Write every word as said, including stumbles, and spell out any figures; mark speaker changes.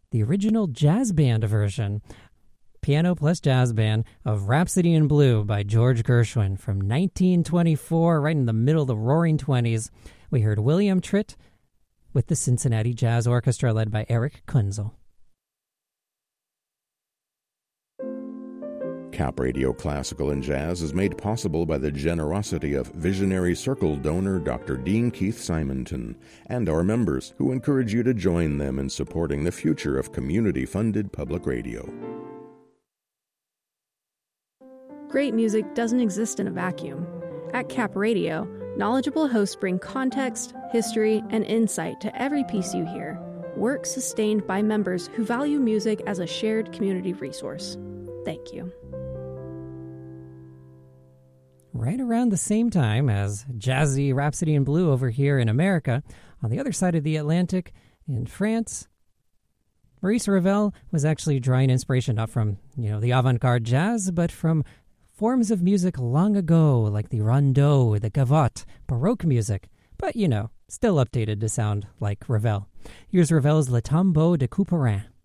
Speaker 1: the original jazz band version, piano plus jazz band, of Rhapsody in Blue by George Gershwin from nineteen twenty-four, right in the middle of the roaring twenties. We heard William Tritt with the Cincinnati Jazz Orchestra led by Eric Kunzel.
Speaker 2: Cap Radio Classical and Jazz is made possible by the generosity of visionary Circle donor Doctor Dean Keith Simonton and our members, who encourage you to join them in supporting the future of community-funded public radio.
Speaker 3: Great music doesn't exist in a vacuum. At Cap Radio, knowledgeable hosts bring context, history, and insight to every piece you hear. Work sustained by members who value music as a shared community resource. Thank you.
Speaker 1: Right around the same time as jazzy Rhapsody in Blue over here in America, on the other side of the Atlantic, in France, Maurice Ravel was actually drawing inspiration not from, you know, the avant-garde jazz, but from forms of music long ago, like the rondeau, the gavotte, Baroque music, but, you know, still updated to sound like Ravel. Here's Ravel's Le Tombeau de Couperin.